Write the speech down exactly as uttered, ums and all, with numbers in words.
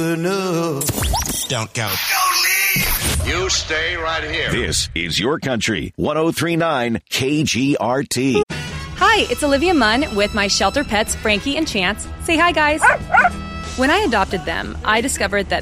Don't go. You stay right here. This is Your Country, one oh three point nine K G R T. Hi, it's Olivia Munn with my shelter pets, Frankie and Chance. Say hi, guys. When I adopted them, I discovered that